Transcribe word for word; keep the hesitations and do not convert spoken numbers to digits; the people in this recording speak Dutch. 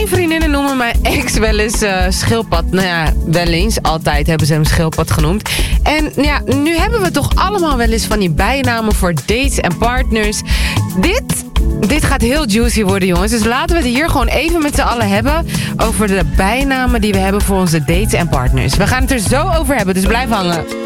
Mijn vriendinnen noemen mijn ex wel eens uh, schildpad. Nou ja, wel eens. Altijd hebben ze hem schildpad genoemd. En ja, nu hebben we toch allemaal wel eens van die bijnamen voor dates en partners. Dit... Dit gaat heel juicy worden, jongens. Dus laten we het hier gewoon even met z'n allen hebben over de bijnamen die we hebben voor onze dates en partners. We gaan het er zo over hebben, dus blijf hangen.